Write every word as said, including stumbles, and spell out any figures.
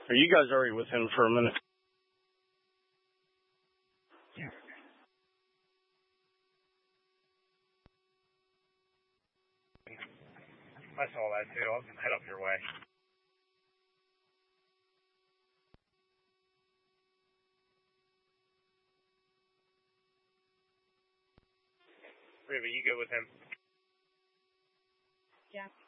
Are you guys already with him for a minute? Yeah. I saw that too. I'll head up your way. Ruby, you go with him. Yeah.